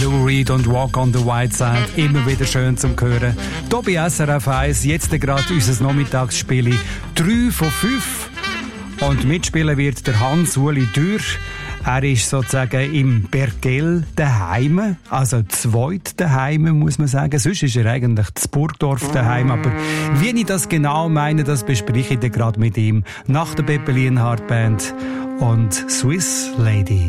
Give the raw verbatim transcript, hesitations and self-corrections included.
Lou Reed und Walk on the White Side. Immer wieder schön zum Hören. Hier bei S R F eins, jetzt gerade unser Nachmittagsspiel. drei von fünf. Und mitspielen wird der Hans-Uli Dürr. Er ist sozusagen im Bergell daheim, also zweit daheim, muss man sagen. Sonst ist er eigentlich zu Burgdorf daheim. Aber wie ich das genau meine, das bespreche ich dann gerade mit ihm nach der Peppe Lienhardt Band und Swiss Lady.